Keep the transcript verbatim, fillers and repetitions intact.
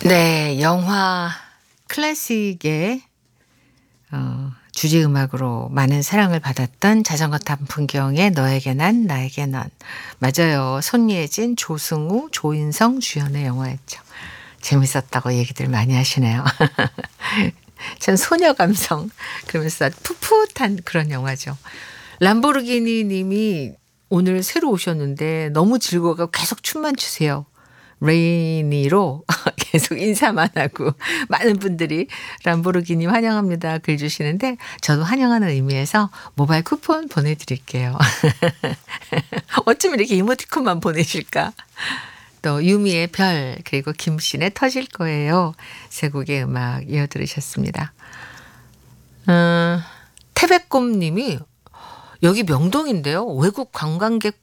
네. 영화 클래식의 어 주제 음악으로 많은 사랑을 받았던 자전거 탄 풍경의 너에게 난 나에게 넌. 맞아요. 손예진, 조승우, 조인성 주연의 영화였죠. 재밌었다고 얘기들 많이 하시네요. 전 소녀 감성 그러면서 풋풋한 그런 영화죠. 람보르기니 님이 오늘 새로 오셨는데 너무 즐거워서 계속 춤만 추세요. 레이니로 계속 인사만 하고 많은 분들이 람보르기니 환영합니다 글 주시는데 저도 환영하는 의미에서 모바일 쿠폰 보내드릴게요. 어쩜 이렇게 이모티콘만 보내실까? 또 유미의 별 그리고 김신의 터질 거예요. 세 곡의 음악 이어 들으셨습니다. 어, 태백곰 님이 여기 명동인데요. 외국 관광객